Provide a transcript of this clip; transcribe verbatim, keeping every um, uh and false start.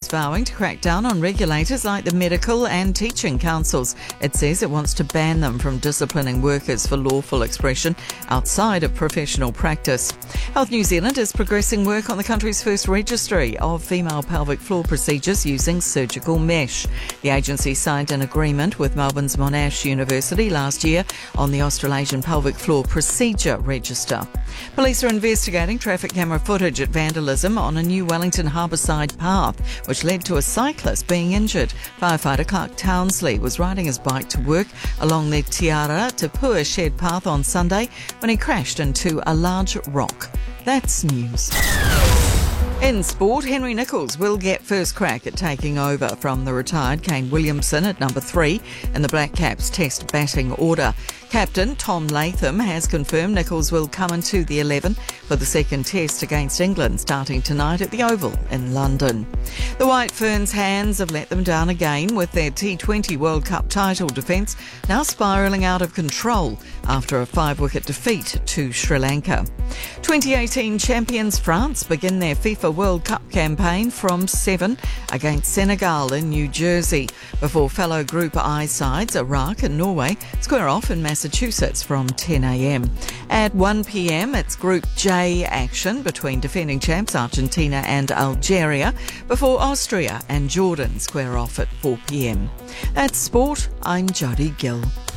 vowing to crack down on regulators like the medical and teaching councils. It says it wants to ban them from disciplining workers for lawful expression outside of professional practice. Health New Zealand is progressing work on the country's first registry of female pelvic floor procedures using surgical mesh. The agency signed an agreement with Melbourne's Monash University last year on the Australasian Pelvic Floor Procedure Register. Police are investigating traffic camera footage at vandalism on a new Wellington Harbourside path, which led to a cyclist being injured. Firefighter Clark Townsley was riding his bike to work along the Tiara Te Pua shared path on Sunday when he crashed into a large rock. That's news. In sport, Henry Nicholls will get first crack at taking over from the retired Kane Williamson at number three in the Black Caps Test batting order. Captain Tom Latham has confirmed Nicholls will come into the eleven for the second test against England starting tonight at the Oval in London. The White Ferns' hands have let them down again with their T twenty World Cup title defence now spiralling out of control after a five-wicket defeat to Sri Lanka. twenty eighteen champions France begin their FIFA World Cup campaign from seven against Senegal in New Jersey before fellow Group I sides Iraq and Norway square off in Massachusetts from ten a.m. At one p.m. it's Group J action between defending champs Argentina and Algeria before Austria and Jordan square off at four p.m. That's sport. I'm Jodie Gill.